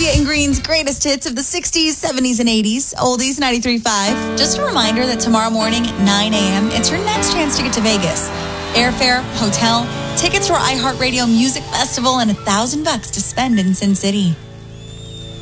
Julia and Green's greatest hits of the 60s, 70s, and 80s. Oldies 93.5. Just a reminder that tomorrow morning at 9 a.m., it's your next chance to get to Vegas. Airfare, hotel, tickets to our iHeartRadio Music Festival, and $1,000 to spend in Sin City.